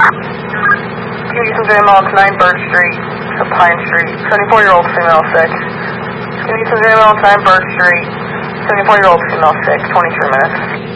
Houston Jamal, it's 9 Birch Street, to Pine Street. 74-year-old female sick. Houston Jamal, it's 9 Birch Street. 74-year-old female sick, 23 minutes.